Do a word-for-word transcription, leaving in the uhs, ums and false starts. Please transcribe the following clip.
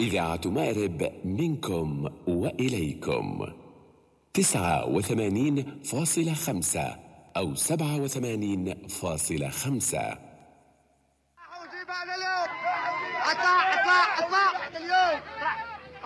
إذاعة مأرب منكم وإليكم تسعة وثمانين فاصلة خمسة أو سبعة وثمانين فاصلة خمسة. اطلع اطلع اطلع اليوم